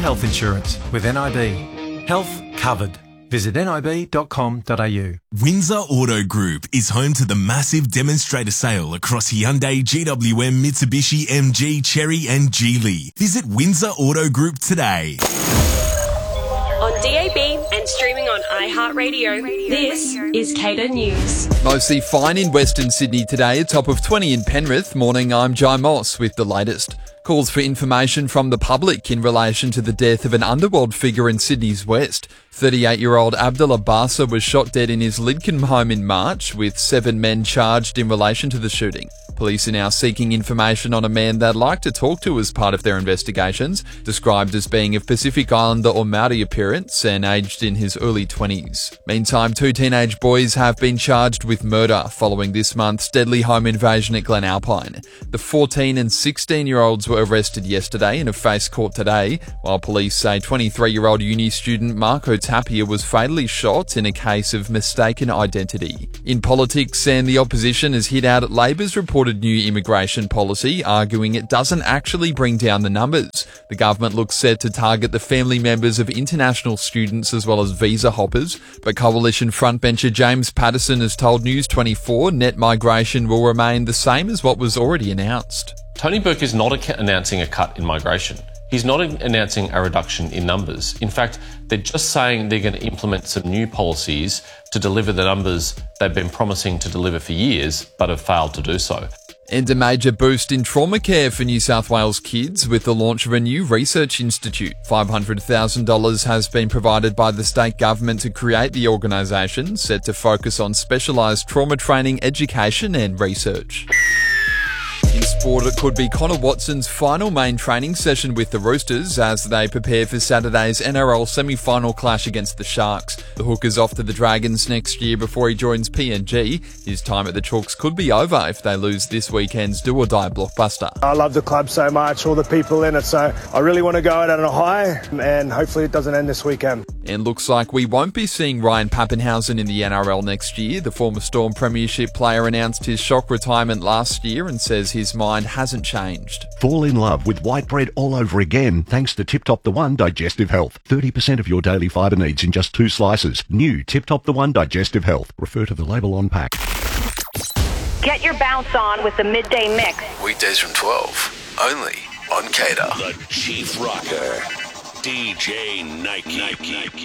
health insurance with NIB. Health covered. Visit nib.com.au. Windsor Auto Group is home to the massive demonstrator sale across Hyundai, GWM, Mitsubishi, MG, Chery and Geely. Visit Windsor Auto Group today. On DAB and streaming on iHeartRadio, this is Cater News. Mostly fine in Western Sydney today, a top of 20 in Penrith. Morning, I'm Jai Moss with the latest. Calls for information from the public in relation to the death of an underworld figure in Sydney's west. 38-year-old Abdullah Bassa was shot dead in his Lidcombe home in March, with 7 men charged in relation to the shooting. Police are now seeking information on a man they'd like to talk to as part of their investigations, described as being of Pacific Islander or Maori appearance and aged in his early 20s. Meantime, 2 teenage boys have been charged with murder following this month's deadly home invasion at Glen Alpine. The 14 and 16-year-olds were arrested yesterday and have faced court today, while police say 23-year-old uni student Marco Tapia was fatally shot in a case of mistaken identity. In politics, and the opposition has hit out at Labor's reported new immigration policy, arguing it doesn't actually bring down the numbers. The government looks set to target the family members of international students as well as visa hoppers, but Coalition frontbencher James Patterson has told News 24 net migration will remain the same as what was already announced. Tony Burke is not announcing a cut in migration. He's not announcing a reduction in numbers. In fact, they're just saying they're going to implement some new policies to deliver the numbers they've been promising to deliver for years, but have failed to do so. And a major boost in trauma care for New South Wales kids with the launch of a new research institute. $500,000 has been provided by the state government to create the organisation, set to focus on specialised trauma training, education and research. In sport, it could be Connor Watson's final main training session with the Roosters as they prepare for Saturday's NRL semi-final clash against the Sharks. The hooker's off to the Dragons next year before he joins PNG. His time at the Chooks could be over if they lose this weekend's do-or-die blockbuster. I love the club so much, all the people in it, so I really want to go out on a high and hopefully it doesn't end this weekend. And looks like we won't be seeing Ryan Pappenhausen in the NRL next year. The former Storm Premiership player announced his shock retirement last year and says his mind hasn't changed. Fall in love with white bread all over again thanks to Tip Top the One Digestive Health. 30% of your daily fibre needs in just 2 slices. New Tip Top the One Digestive Health. Refer to the label on pack. Get your bounce on with the Midday Mix. Weekdays from 12, only on Cater. The Chief Rocker, DJ Nike.